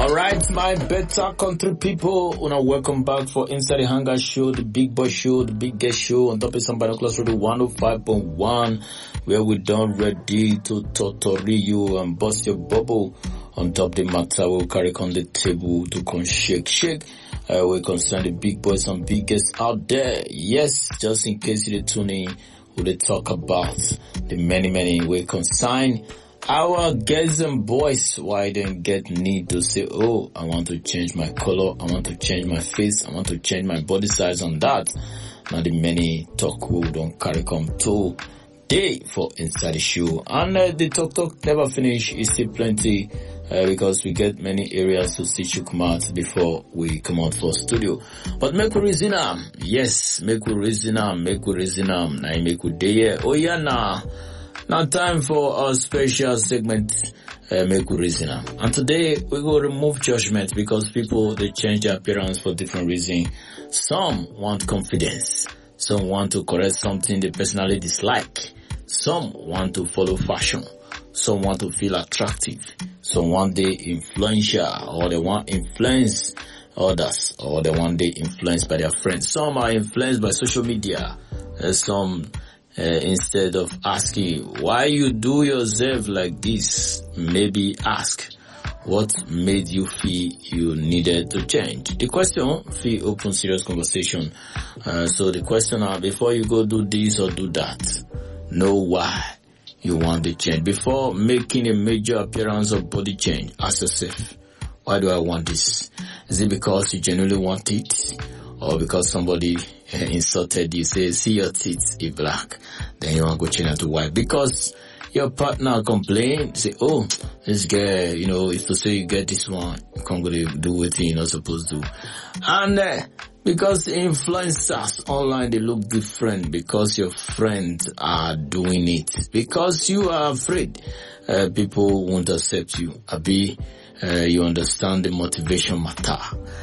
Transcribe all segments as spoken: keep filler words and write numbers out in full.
Alright, my better country people, una welcome back for Inside the Hangar Show, the big boy show, the big guest show on top of some binoculars radio one oh five point one, where we done ready to totori you and bust your bubble on top the matter. We'll carry on the table to come shake, shake. Uh, we concern the big boys and big guests out there. Yes, just in case you tune in, we'll talk about the many, many we consign. Our girls and boys, why don't get need to say, oh, I want to change my color, I want to change my face, I want to change my body size on that. Now the many talk who don't carry come to day for Inside the Show. And uh, the talk talk never finish, it's still plenty uh, because we get many areas to see you come out before we come out for studio. But make we reason am, yes, make we reason am, make we reason am, now make we day, oh yeah nah. Now time for our special segment, uh, make we reason. And today we go remove judgment because people, they change their appearance for different reasons. Some want confidence. Some want to correct something they personally dislike. Some want to follow fashion. Some want to feel attractive. Some want they influential, or they want influence others, or they want they influenced by their friends. Some are influenced by social media. Uh, some Uh, instead of asking why you do yourself like this, maybe ask what made you feel you needed to change. The question feel open serious conversation. Uh, so the question now, before you go do this or do that, know why you want the change. Before making a major appearance of body change, ask yourself, why do I want this? Is it because you genuinely want it? Or because somebody uh, insulted you, say, see your teeth is black, then you want to go change it to white? Because your partner complain, say, oh, this girl, you know, if to say you get this one, you can't go to do what you're not supposed to do. And uh, because influencers online, they look different because your friends are doing it. Because you are afraid uh, people won't accept you. Abi, uh, you understand the motivation matter.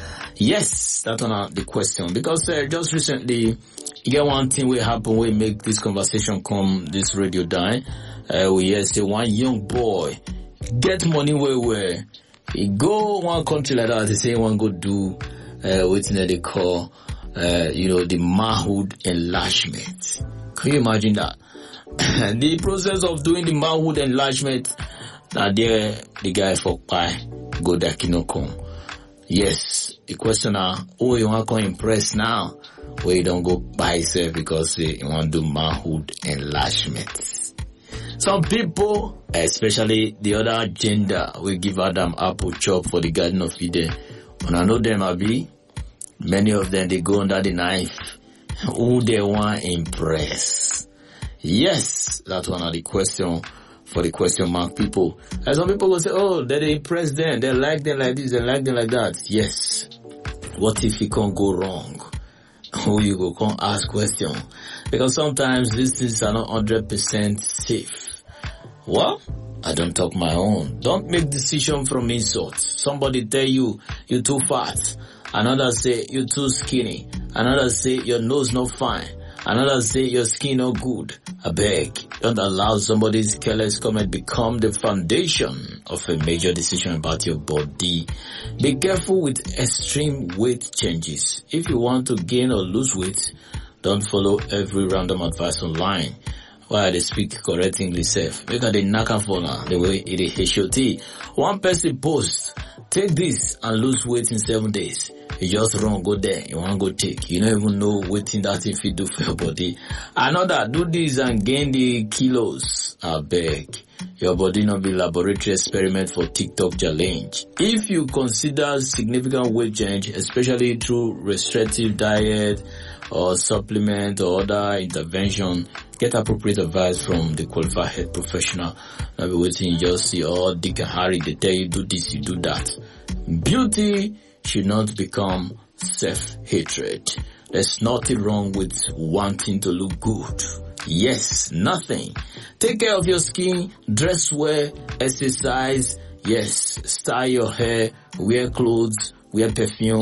Yes, that's not the question. Because uh, just recently, you get one thing will happen, we make this conversation come, this radio die. Uh, we hear say one young boy get money where where he go one country like that, they say he want go do uh, what they call, uh, you know, the manhood enlargement. Can you imagine that? The process of doing the manhood enlargement, now there the guy for pie go there Kinoko. Yes, the question now, oh, you want to impress now, where you don't go by yourself because uh, you want to do manhood enlargement. Some people, especially the other gender, will give Adam apple chop for the Garden of Eden. When I know them, Abi, many of them, they go under the knife. Who they want to impress? Yes, that's one of the questions. For the question mark people. And some people will say, oh, they, they impress them, they like them like this, they like them like that. Yes. What if it can't go wrong? Who you go can't ask question? Because sometimes these things are not one hundred percent safe. Well, I don't talk my own. Don't make decision from insults. Somebody tell you, you too fat. Another say, you too skinny. Another say, your nose not fine. Another say, your skin not good. I beg, don't allow somebody's careless comment become the foundation of a major decision about your body. Be careful with extreme weight changes. If you want to gain or lose weight, don't follow every random advice online. Why they speak correct English safe? Because they knock off for now, the way it is H O T. One person posts, take this and lose weight in seven days. You just run, go there, you want to go take. You don't even know what thing that if you do for your body. Another, do this and gain the kilos. I beg. Your body not be laboratory experiment for TikTok challenge. If you consider significant weight change, especially through restrictive diet or supplement or other intervention, get appropriate advice from the qualified health professional. Not be waiting, you just see, oh, Dick and Harry, they tell you do this, you do that. Beauty should not become self-hatred. There's nothing wrong with wanting to look good. Yes, nothing. Take care of your skin, dress well, exercise. Yes, style your hair, wear clothes, wear perfume.